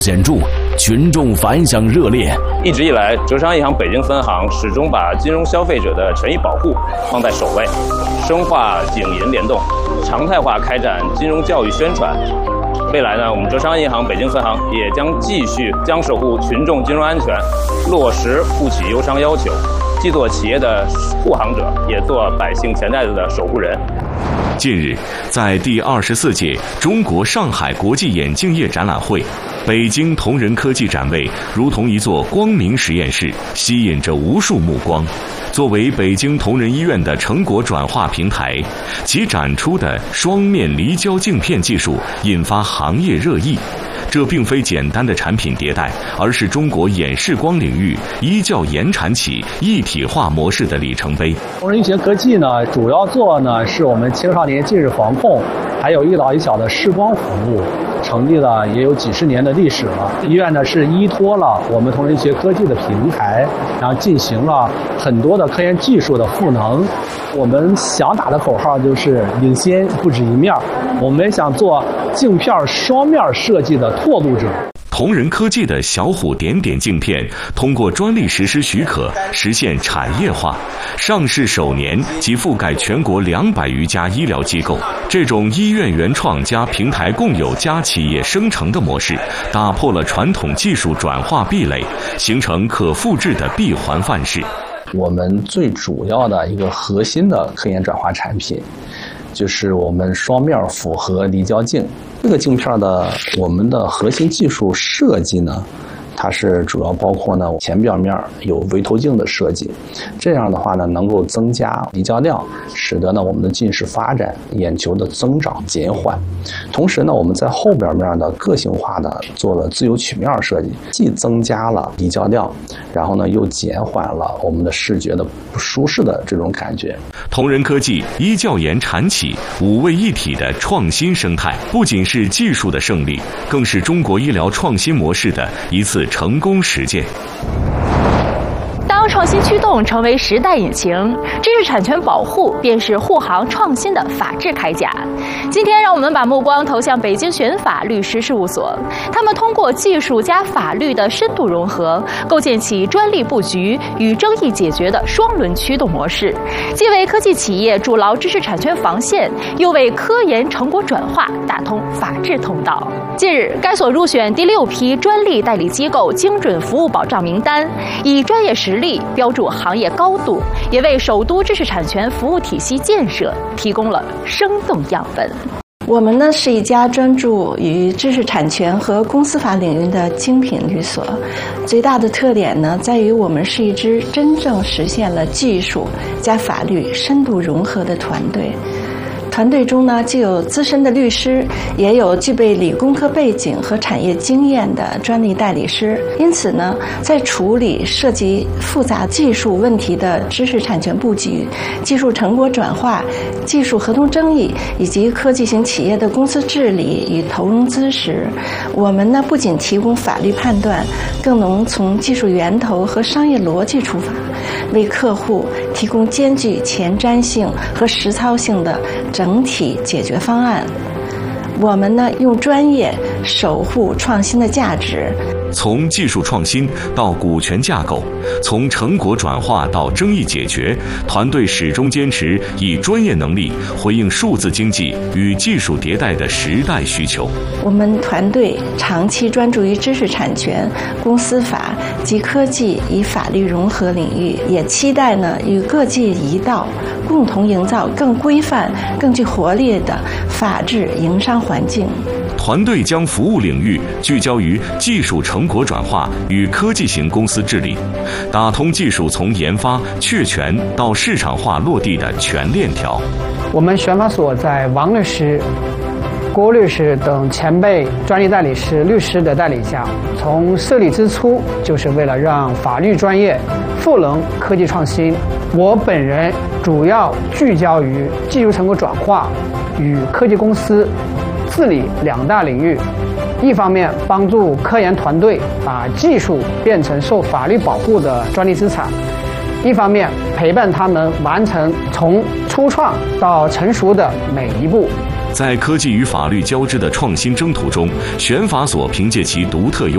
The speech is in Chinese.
显著，群众反响热烈。 一直以来，浙商银行北京分行始终把金融消费者的权益保护放在首位，深化警银联动，常态化开展金融教育宣传。未来呢，我们浙商银行北京分行也将继续将守护群众金融安全，落实负起忧商要求，既做企业的护航者，也做百姓钱袋子的守护人。 近日，在第24届中国上海国际眼镜业展览会，北京同仁科技展位如同一座光明实验室，吸引着无数目光。作为北京同仁医院的成果转化平台，其展出的双面离焦镜片技术引发行业热议。这并非简单的产品迭代，而是中国眼视光领域医教研产企一体化模式的里程碑。 同仁医学科技呢，主要做呢是我们青少年近视防控，还有一老一小的视光服务。成立了也有几十年的历史了。医院呢是依托了我们同仁医学科技的平台，然后进行了很多的科研技术的赋能。我们想打的口号就是领先不止一面，我们也想做镜片双面设计的拓路者。 同仁科技的小虎点点镜片通过专利实施许可实现产业化，上市首年即覆盖全国200余家医疗机构。这种医院原创加平台共有加企业生成的模式，打破了传统技术转化壁垒，形成可复制的闭环范式。 我们最主要的一个核心的科研转化产品，就是我们双面复合离焦镜。这个镜片的我们的核心技术设计呢，它是主要包括呢前表面有微透镜的设计，这样的话呢能够增加离焦量，使得呢我们的近视发展、眼球的增长减缓。同时呢我们在后表面呢个性化的做了自由曲面设计，既增加了离焦量，然后呢又减缓了我们的视觉的不舒适的这种感觉。 同仁科技医教研产企5位一体的创新生态，不仅是技术的胜利，更是中国医疗创新模式的一次成功实践。 当创新驱动成为时代引擎，知识产权保护便是护航创新的法治铠甲。今天，让我们把目光投向北京玄法律师事务所，他们通过技术加法律的深度融合，构建起专利布局与争议解决的双轮驱动模式，既为科技企业筑牢知识产权防线，又为科研成果转化打通法治通道。近日，该所入选第6批专利代理机构精准服务保障名单，以专业实力标注行业高度，也为首都知识产权服务体系建设提供了生动样本。 我们呢是一家专注于知识产权和公司法领域的精品律所，最大的特点呢在于我们是一支真正实现了技术加法律深度融合的团队。团队中呢，既有资深的律师，也有具备理工科背景和产业经验的专利代理师。因此呢，在处理涉及复杂技术问题的知识产权布局、技术成果转化、技术合同争议以及科技型企业的公司治理与投融资时，我们呢不仅提供法律判断，更能从技术源头和商业逻辑出发，为客户提供兼具前瞻性和实操性的整体解决方案。我们呢，用专业守护创新的价值。 从技术创新到股权架构，从成果转化到争议解决，团队始终坚持以专业能力回应数字经济与技术迭代的时代需求。 我们团队长期专注于知识产权、公司法及科技与法律融合领域，也期待呢与各界一道，共同营造更规范、更具活力的法治营商环境。 团队将服务领域聚焦于技术成果转化与科技型公司治理，打通技术从研发确权到市场化落地的全链条。 我们玄法所在王律师、郭律师等前辈专利代理师、律师的带领下，从设立之初就是为了让法律专业赋能科技创新。我本人主要聚焦于技术成果转化与科技公司治理2大领域，一方面帮助科研团队把技术变成受法律保护的专利资产，一方面陪伴他们完成从初创到成熟的每一步。 在科技与法律交织的创新征途中，玄法所凭借其独特优